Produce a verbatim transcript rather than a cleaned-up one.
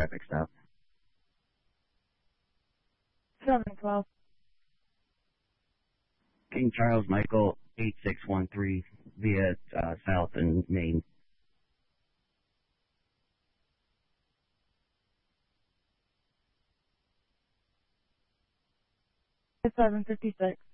traffic stop. seven twelve. King Charles Michael, eight six one three, via uh, South and Main. seven fifty-six.